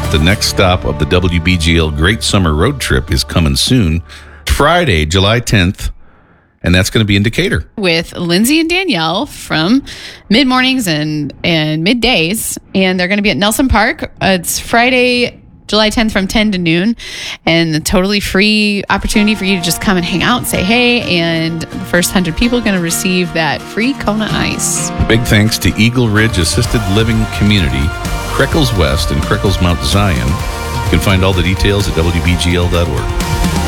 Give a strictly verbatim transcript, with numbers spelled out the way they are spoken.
The next stop of the W B G L Great Summer Road Trip is coming soon. Friday, July tenth, and that's going to be in Decatur. With Lindsay and Danielle from Mid Mornings and, and Middays. And they're going to be at Nelson Park. Uh, it's Friday, July tenth from ten to noon. And a totally free opportunity for you to just come and hang out and say hey. And the first one hundred people are going to receive that free Kona Ice. Big thanks to Eagle Ridge Assisted Living Community, Crickles West, and Crickles Mount Zion. You can find all the details at W B G L dot org.